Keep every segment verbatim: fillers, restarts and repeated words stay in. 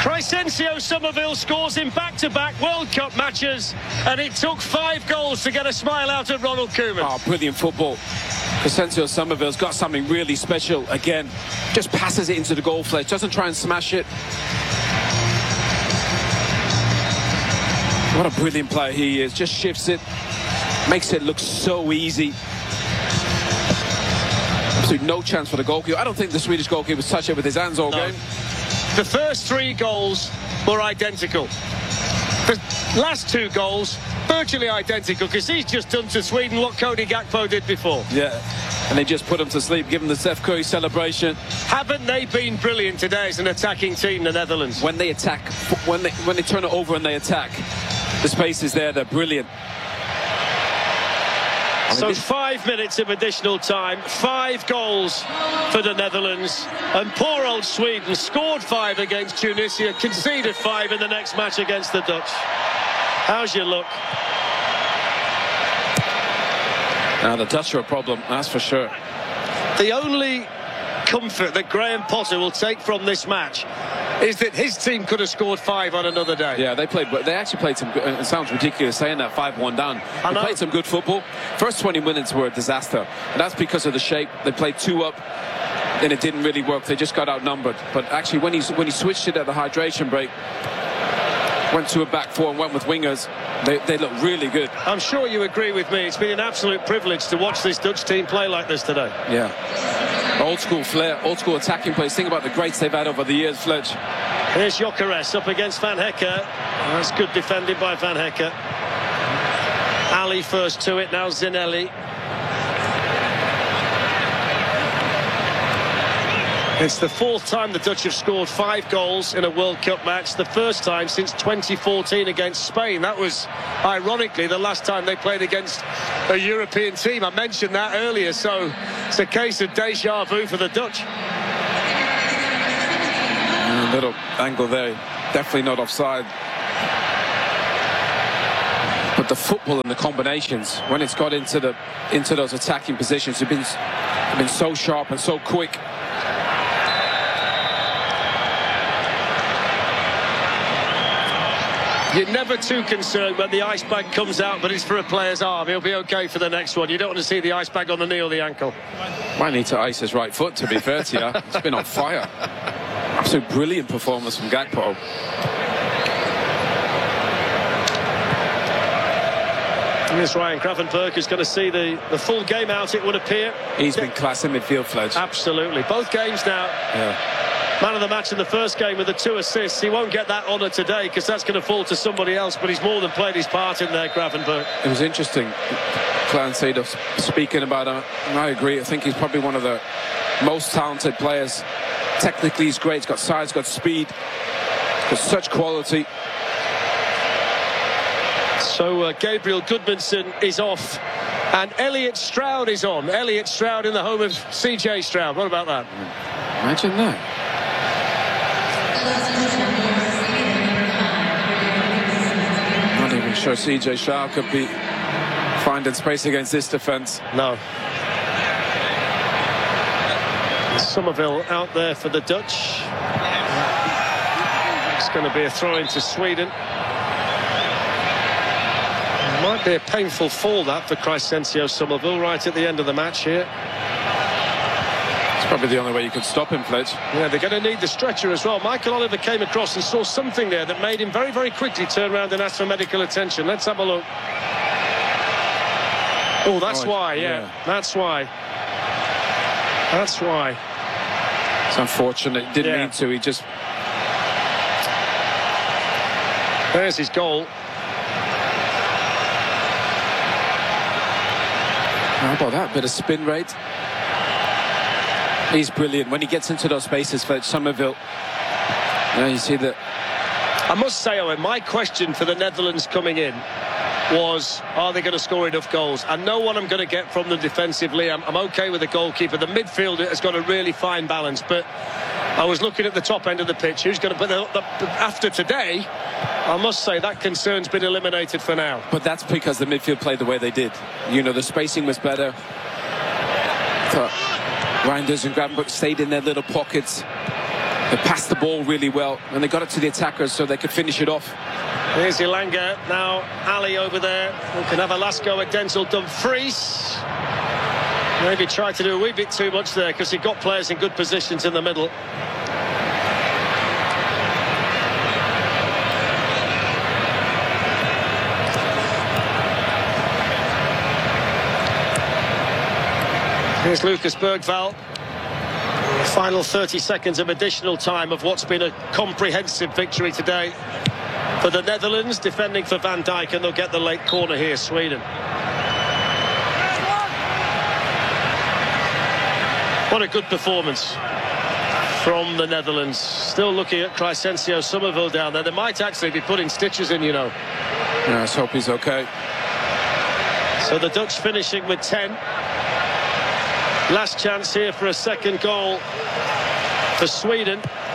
Crysencio Summerville scores in back-to-back World Cup matches, and it took five goals to get a smile out of Ronald Koeman. Oh, brilliant football. Crysencio Summerville's got something really special. Again, just passes it into the goal fledge, doesn't try and smash it. What a brilliant player he is. Just shifts it, makes it look so easy. Absolutely no chance for the goalkeeper. I don't think the Swedish goalkeeper touched it with his hands all No. game. The first three goals were identical. The last two goals, virtually identical, because he's just done to Sweden what Cody Gakpo did before. Yeah, and they just put him to sleep, give him the Steph Curry celebration. Haven't they been brilliant today as an attacking team, the Netherlands? When they attack, when they, when they turn it over and they attack, the space is there, they're brilliant. I mean, So this... five minutes of additional time, five goals for the Netherlands, and poor old Sweden scored five against Tunisia, conceded five in the next match against the Dutch. How's your look? Now the Dutch are a problem, that's for sure. The only comfort that Graham Potter will take from this match is that his team could have scored five on another day. Yeah, they played. They actually played some. It sounds ridiculous saying that, five one down. I They know. played some good football. First twenty minutes were a disaster, and that's because of the shape. They played two up, and it didn't really work. They just got outnumbered. But actually, when he when he switched it at the hydration break, went to a back four and went with wingers, they they look really good. I'm sure you agree with me. It's been an absolute privilege to watch this Dutch team play like this today. Yeah. Old school flair, old school attacking plays. Think about the greats they've had over the years, Fletch. Here's Gyökeres up against Van Hecke. That's good defended by Van Hecke. Ali first to it, now Zinelli. It's the fourth time the Dutch have scored five goals in a World Cup match. The first time since twenty fourteen against Spain. That was, ironically, the last time they played against a European team. I mentioned that earlier, so it's a case of deja vu for the Dutch. A little angle there, definitely not offside. But the football and the combinations, when it's got into the into those attacking positions, have been have been so sharp and so quick. You're never too concerned when the ice bag comes out, but it's for a player's arm. He'll be okay for the next one. You don't want to see the ice bag on the knee or the ankle. Might need to ice his right foot, to be fair to you. It's been on fire. Absolute brilliant performance from Gakpo. And this Ryan Gravenberch is going to see the, the full game out, it would appear. He's been class in midfield, Fledge. Absolutely. Both games now. Yeah. Man of the match in the first game with the two assists. He won't get that honour today because that's going to fall to somebody else, but he's more than played his part in there, Gravenberch. It was interesting, Clarence Seedorf speaking about him, and I agree. I think he's probably one of the most talented players. Technically, he's great. He's got size, got speed, got such quality. So uh, Gabriel Goodmanson is off, and Elliot Stroud is on. Elliot Stroud in the home of C J Stroud. What about that? Imagine that. Not even sure C J Stroud could be finding space against this defence. No. Somerville out there for the Dutch. It's going to be a throw into Sweden. Might be a painful fall, that, for Crysencio Summerville right at the end of the match here. It's probably the only way you could stop him, Fletch. Yeah, they're going to need the stretcher as well. Michael Oliver came across and saw something there that made him very, very quickly turn around and ask for medical attention. Let's have a look. Oh, that's Oh, why, yeah. yeah. That's why. That's why. It's unfortunate. He didn't Yeah. mean to. He just... There's his goal. How about that? Bit of spin rate. He's brilliant. When he gets into those spaces, Fletch, Somerville, you know, you see that. I must say, Owen, my question for the Netherlands coming in was, are they going to score enough goals? I know what I'm going to get from them defensively. I'm, I'm okay with the goalkeeper. The midfield has got a really fine balance, but I was looking at the top end of the pitch. Who's going to... But the, the, after today, I must say that concern's been eliminated for now. But that's because the midfield played the way they did. You know, the spacing was better. Thought Reinders and Gravenberch stayed in their little pockets. They passed the ball really well, and they got it to the attackers so they could finish it off. Here's Ilanga. Now Ali over there. We can have a last go at Denzel Dumfries. Maybe tried to do a wee bit too much there because he got players in good positions in the middle. Here's Lucas Bergvall. Final thirty seconds of additional time of what's been a comprehensive victory today for the Netherlands, defending for Van Dijk, and they'll get the late corner here, Sweden. What a good performance from the Netherlands. Still looking at Crysencio Somerville down there. They might actually be putting stitches in, you know. Yeah, let's hope he's okay. So the Dutch finishing with ten. Last chance here for a second goal for Sweden.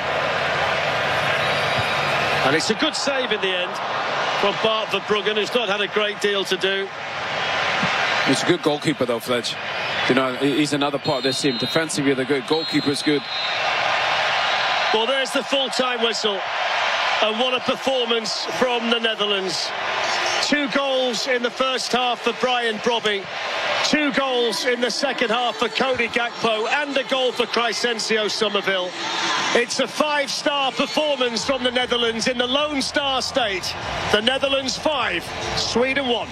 And it's a good save in the end from Bart Verbruggen, who's not had a great deal to do. He's a good goalkeeper, though, Fletch. You know, he's another part of this team. Defensively, they're good. Goalkeeper's good. Well, there's the full-time whistle. And what a performance from the Netherlands. Two goals in the first half for Brian Brobby. Two goals in the second half for Cody Gakpo, and a goal for Crysencio Somerville. It's a five-star performance from the Netherlands in the Lone Star State. The Netherlands five, Sweden one.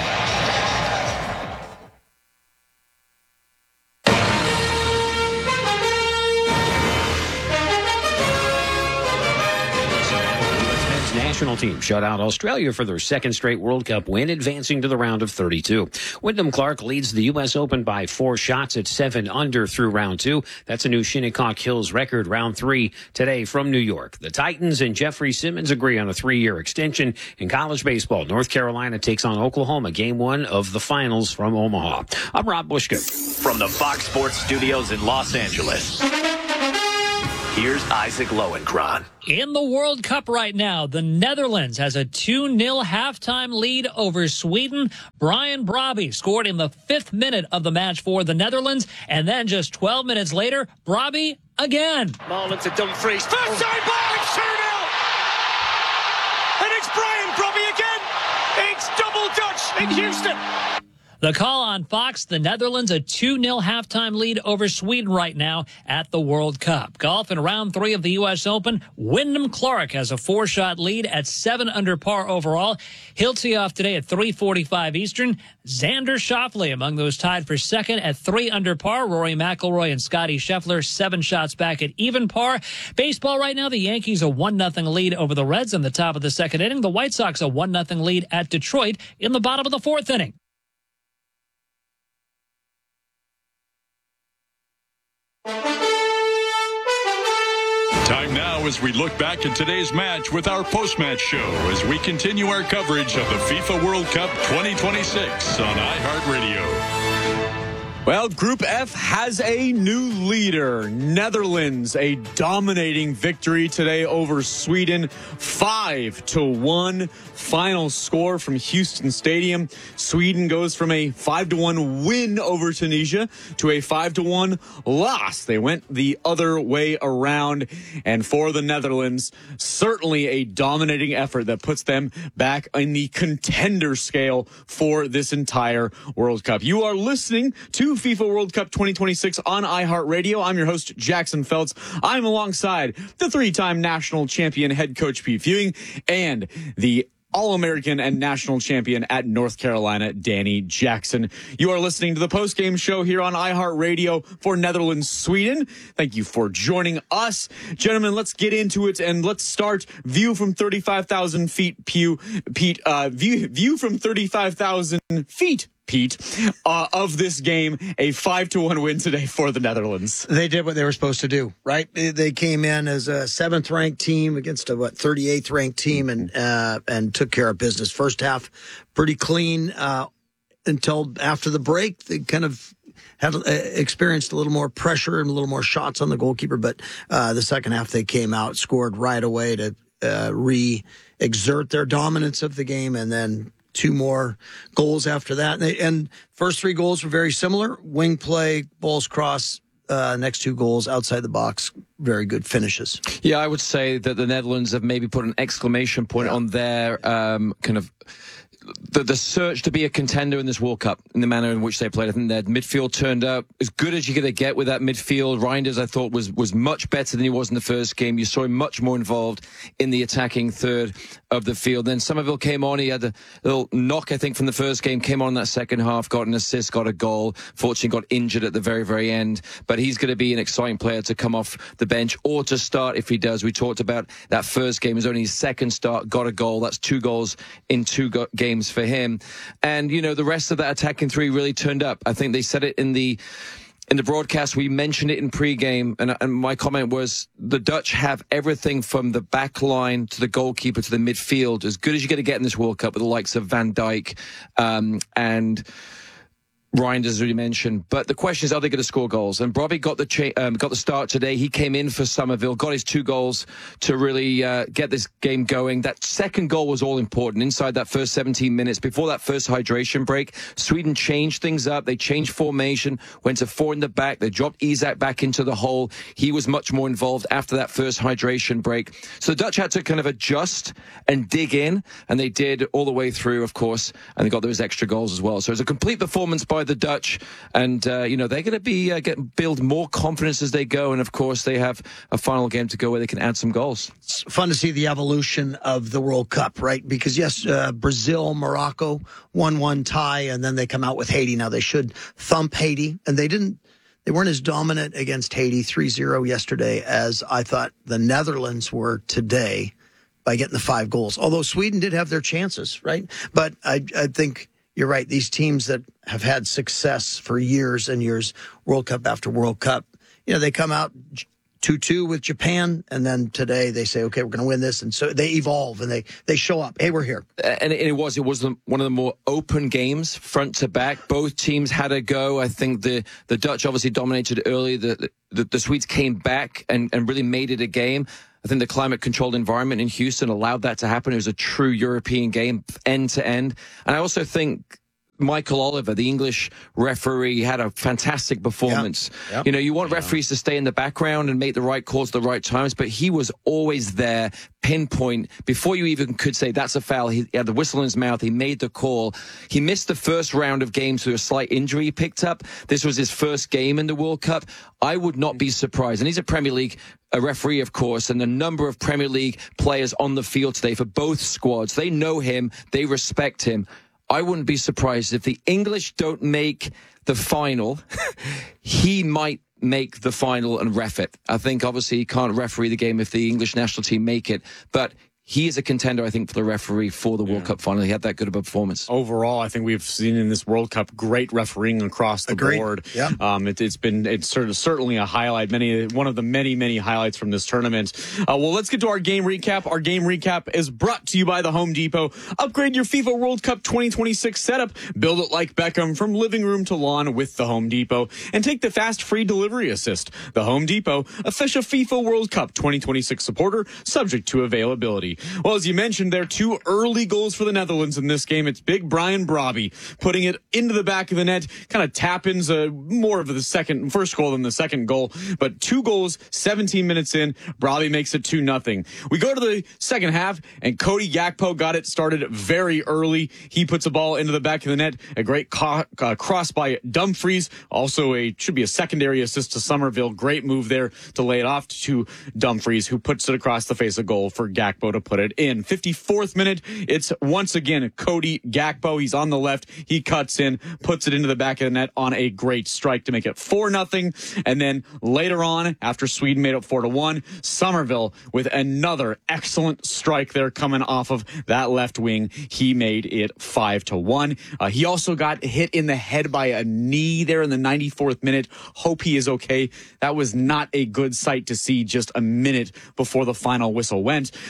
National team shut out Australia for their second straight World Cup win, advancing to the round of thirty-two. Wyndham Clark leads the U S Open by four shots at seven under through round two. That's a new Shinnecock Hills record. Round three today from New York. The Titans and Jeffrey Simmons agree on a three-year extension. In college baseball, North Carolina takes on Oklahoma, game one of the finals from Omaha. I'm Rob Bushka. From the Fox Sports Studios in Los Angeles, here's Isaac Lowenkron. In the World Cup right now, the Netherlands has a two nil halftime lead over Sweden. Brian Brobby scored in the fifth minute of the match for the Netherlands, and then just twelve minutes later, Brobby again. Marlon to Dumfries. First time ball, it's two nil! And it's Brian Brobby again! It's double Dutch in Houston! The call on Fox, the Netherlands a two nil halftime lead over Sweden right now at the World Cup. Golf in round three of the U S Open, Wyndham Clark has a four-shot lead at seven under par overall. He'll tee off today at three forty-five Eastern. Xander Schauffele among those tied for second at three under par. Rory McIlroy and Scotty Scheffler seven shots back at even par. Baseball right now, the Yankees a one nothing lead over the Reds in the top of the second inning. The White Sox a one nothing lead at Detroit in the bottom of the fourth inning. Time now as we look back at today's match with our post-match show as we continue our coverage of the FIFA World Cup twenty twenty-six on iHeartRadio. Well, Group F has a new leader. Netherlands, a dominating victory today over Sweden. Five to one final score from Houston Stadium. Sweden goes from a five to one win over Tunisia to a five to one loss. They went the other way around. And for the Netherlands, certainly a dominating effort that puts them back in the contender scale for this entire World Cup. You are listening to FIFA World Cup twenty twenty-six on iHeartRadio. I'm your host, Jackson Feltz. I'm alongside the three-time national champion head coach Pete Fewing and the All-American and national champion at North Carolina, Danny Jackson. You are listening to the post-game show here on iHeartRadio for Netherlands, Sweden. Thank you for joining us. Gentlemen, let's get into it, and let's start view from thirty-five thousand feet, Pew, Pete, uh, view, view from thirty-five thousand feet, Pete, uh, of this game, a five to one win today for the Netherlands. They did what they were supposed to do, right? They came in as a seventh ranked team against a, what, thirty-eighth ranked team and, uh, and took care of business. First half, pretty clean, uh, until after the break. They kind of had uh, experienced a little more pressure and a little more shots on the goalkeeper, but, uh, the second half they came out, scored right away to, uh, re-exert their dominance of the game, and then two more goals after that. And, they, and first three goals were very similar. Wing play, balls cross, uh, next two goals outside the box, very good finishes. Yeah, I would say that the Netherlands have maybe put an exclamation point yeah. on their um, kind of the, the search to be a contender in this World Cup in the manner in which they played. I think their midfield turned up as good as you're going to get with that midfield. Reinders, I thought, was was much better than he was in the first game. You saw him much more involved in the attacking third of the field. Then Somerville came on. He had a little knock, I think, from the first game, came on in that second half, got an assist, got a goal. Fortunately, got injured at the very, very end. But he's going to be an exciting player to come off the bench or to start if he does. We talked about that first game. It was only his second start, got a goal. That's two goals in two go- games for him. And, you know, the rest of that attacking three really turned up. I think they said it in the in the broadcast. We mentioned it in pregame, and, and my comment was the Dutch have everything from the back line to the goalkeeper to the midfield, as good as you're going to get in this World Cup with the likes of Van Dijk um, and Reinders, as we mentioned. But the question is, are they going to score goals? And Brobbey got the cha- um, got the start today. He came in for Somerville, got his two goals to really uh, get this game going. That second goal was all important. Inside that first seventeen minutes, before that first hydration break, Sweden changed things up. They changed formation, went to four in the back. They dropped Isak back into the hole. He was much more involved after that first hydration break. So the Dutch had to kind of adjust and dig in, and they did all the way through, of course, and they got those extra goals as well. So it was a complete performance by the Dutch, and uh, you know they're going to be uh, get build more confidence as they go, and of course they have a final game to go where they can add some goals. It's fun to see the evolution of the World Cup, right? Because yes, uh, Brazil, Morocco, one one tie, and then they come out with Haiti. Now they should thump Haiti, and they didn't. They weren't as dominant against Haiti three zero yesterday as I thought the Netherlands were today by getting the five goals. Although Sweden did have their chances, right? But I, I think. You're right. These teams that have had success for years and years, World Cup after World Cup, you know, they come out two two with Japan, and then today they say, okay, we're going to win this. And so they evolve and they, they show up. Hey, we're here. And it was, it was one of the more open games, front to back. Both teams had a go. I think the, the Dutch obviously dominated early. The, the, the Swedes came back and, and really made it a game. I think the climate-controlled environment in Houston allowed that to happen. It was a true European game, end to end. And I also think Michael Oliver, the English referee, had a fantastic performance. Yep. Yep. You know, you want referees to stay in the background and make the right calls at the right times, but he was always there, pinpoint. Before you even could say that's a foul, he had the whistle in his mouth. He made the call. He missed the first round of games through a slight injury he picked up. This was his first game in the World Cup. I would not be surprised. And he's a Premier League a referee, of course, and a number of Premier League players on the field today for both squads. They know him. They respect him. I wouldn't be surprised if the English don't make the final. He might make the final and ref it. I think obviously he can't referee the game if the English national team make it, but he is a contender, I think, for the referee for the World yeah. Cup final. He had that good of a performance. Overall, I think we've seen in this World Cup great refereeing across the Agreed. board. Yeah. Um, it, it's been it's certainly a highlight, many one of the many, many highlights from this tournament. Uh, well, let's get to our game recap. Our game recap is brought to you by the Home Depot. Upgrade your FIFA World Cup twenty twenty-six setup. Build it like Beckham from living room to lawn with the Home Depot. And take the fast free delivery assist. The Home Depot, official FIFA World Cup twenty twenty-six supporter, subject to availability. Well, as you mentioned, there are two early goals for the Netherlands in this game. It's big Brian Brobbey putting it into the back of the net, kind of tap-ins, uh, more of the second, first goal than the second goal. But two goals, seventeen minutes in, Brobbey makes it two nothing. We go to the second half, and Cody Gakpo got it started very early. He puts a ball into the back of the net, a great co- uh, cross by Dumfries. Also, a should be a secondary assist to Somerville. Great move there to lay it off to Dumfries, who puts it across the face of goal for Gakpo to put it in. In fifty-fourth minute, it's once again Cody Gakpo. He's on the left. He cuts in, puts it into the back of the net on a great strike to make it four nothing. And then later on, after Sweden made it four to one, Somerville with another excellent strike there coming off of that left wing. He made it five to one. Uh, he also got hit in the head by a knee there in the ninety-fourth minute. Hope he is okay. That was not a good sight to see just a minute before the final whistle went. But gentlemen,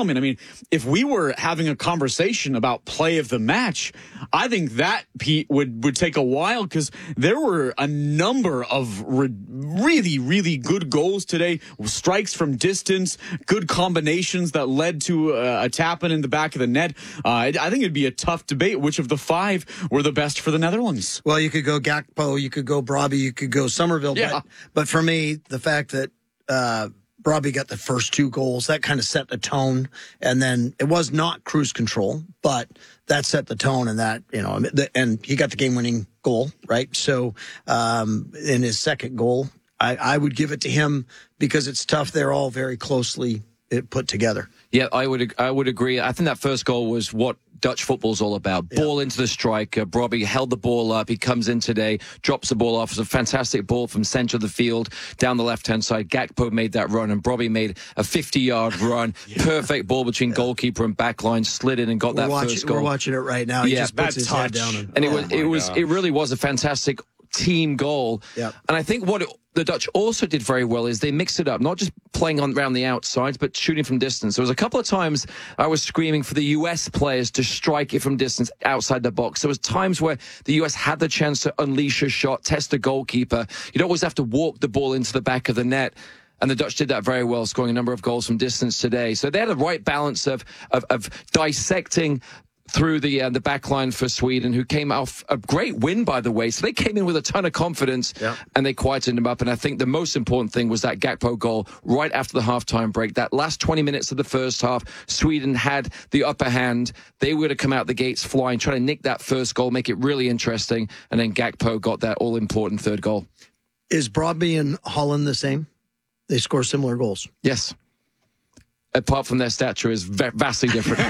moment. I mean, if we were having a conversation about play of the match, I think that, Pete, would, would take a while because there were a number of re- really, really good goals today. Strikes from distance, good combinations that led to uh, a tap-in in the back of the net. Uh, I, I think it'd be a tough debate which of the five were the best for the Netherlands. Well, you could go Gakpo, you could go Brobbey, you could go Somerville. Yeah. But, but for me, the fact that uh, Brobbey got the first two goals, that kind of set the tone. And then it was not cruise control, but that set the tone, and that, you know, and he got the game-winning goal, right? So um, in his second goal, I, I would give it to him because it's tough. They're all very closely put together. Yeah, I would I would agree. I think that first goal was what Dutch football's all about. Yeah. Ball into the striker. Brobbey held the ball up. He comes in today, drops the ball off. It's a fantastic ball from center of the field down the left-hand side. Gakpo made that run, and Brobbey made a fifty-yard run. Yeah. Perfect ball between yeah. goalkeeper and backline. Slid in and got we're that watching, first goal. We're watching it right now. He yeah, just puts his touch. head down. And, and it oh was, it was, gosh. it really was a fantastic team goal. Yep. And I think what it, the Dutch also did very well is they mixed it up, not just playing on around the outsides, but shooting from distance. There was a couple of times I was screaming for the U S players to strike it from distance outside the box. There was times where the U S had the chance to unleash a shot, test the goalkeeper. You don't always have to walk the ball into the back of the net. And the Dutch did that very well, scoring a number of goals from distance today. So they had a right balance of of, of dissecting through the uh, the back line for Sweden, who came off a great win, by the way. So they came in with a ton of confidence, yeah. and they quieted them up. And I think the most important thing was that Gakpo goal right after the halftime break. That last twenty minutes of the first half, Sweden had the upper hand. They were to come out the gates flying, trying to nick that first goal, make it really interesting. And then Gakpo got that all-important third goal. Is Brobbey and Holland the same? They score similar goals. Yes. Apart from their stature is vastly different.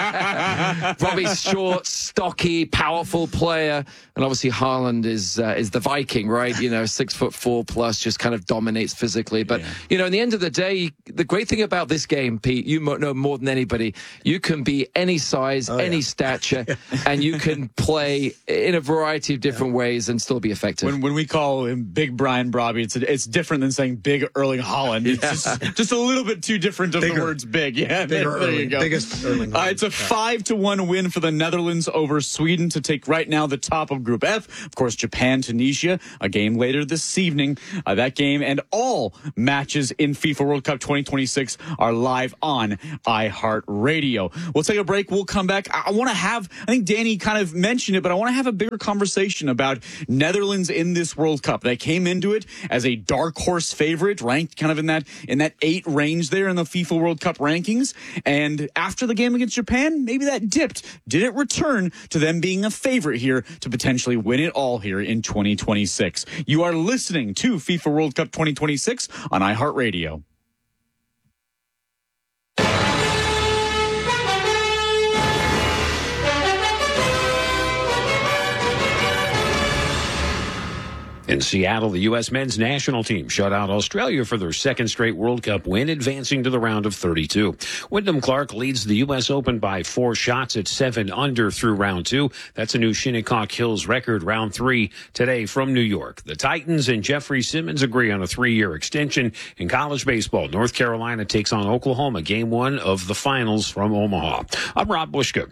Brobbey's short, stocky, powerful player, and obviously Haaland is uh, is the Viking, right? You know, six foot four plus, just kind of dominates physically. But yeah. you know, in the end of the day, the great thing about this game, Pete, you know more than anybody, you can be any size, oh, any yeah. stature, and you can play in a variety of different yeah. ways and still be effective. When when we call him Big Brian Brobbey, it's a, it's different than saying Big Erling Haaland. It's yeah. just, just a little bit too different of Bigger. the words big. Yeah, Bigger there, there you go. Biggest Erling Haaland. Uh, it's a five to one win for the Netherlands over Sweden to take right now the top of Group F. Of course, Japan, Tunisia, a game later this evening. Uh, that game and all matches in FIFA World Cup twenty twenty-six are live on iHeartRadio. We'll take a break. We'll come back. I, I want to have, I think Danny kind of mentioned it, but I want to have a bigger conversation about Netherlands in this World Cup. They came into it as a dark horse favorite, ranked kind of in that in that eight range there in the FIFA World Cup rankings. And after the game against Japan, maybe that dipped. Did it return to them being a favorite here to potentially win it all here in twenty twenty-six? You are listening to FIFA World Cup twenty twenty-six on iHeartRadio. In Seattle, the U S men's national team shut out Australia for their second straight World Cup win, advancing to the round of thirty-two. Wyndham Clark leads the U S Open by four shots at seven under through round two. That's a new Shinnecock Hills record. Round three today from New York. The Titans and Jeffrey Simmons agree on a three-year extension. In college baseball, North Carolina takes on Oklahoma, game one of the finals from Omaha. I'm Rob Bushka.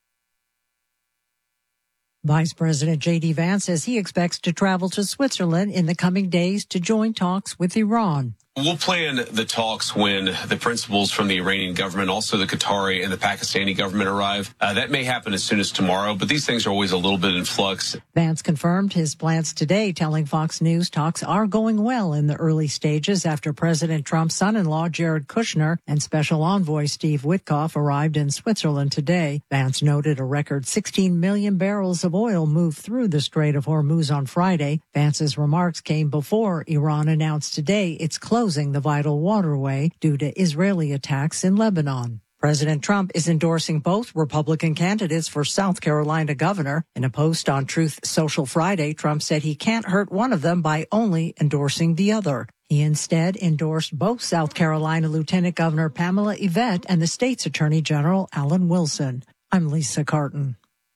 Vice President J D. Vance says he expects to travel to Switzerland in the coming days to join talks with Iran. We'll plan the talks when the principals from the Iranian government, also the Qatari and the Pakistani government arrive. Uh, that may happen as soon as tomorrow, but these things are always a little bit in flux. Vance confirmed his plans today, telling Fox News talks are going well in the early stages after President Trump's son-in-law Jared Kushner and Special Envoy Steve Witkoff arrived in Switzerland today. Vance noted a record sixteen million barrels of oil moved through the Strait of Hormuz on Friday. Vance's remarks came before Iran announced today it's closing the vital waterway due to Israeli attacks in Lebanon. President Trump is endorsing both Republican candidates for South Carolina governor. In a post on Truth Social Friday, Trump said he can't hurt one of them by only endorsing the other. He instead endorsed both South Carolina Lieutenant Governor Pamela Yvette and the state's Attorney General Alan Wilson. I'm Lisa Carton.